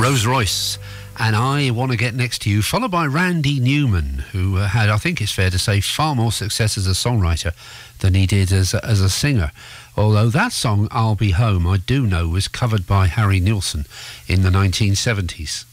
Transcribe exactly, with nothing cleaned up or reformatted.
Rolls Royce and I Want to Get Next to You, followed by Randy Newman, who uh, had, I think it's fair to say, far more success as a songwriter than he did as a, as a singer. Although that song, I'll Be Home, I do know was covered by Harry Nilsson in the nineteen seventies.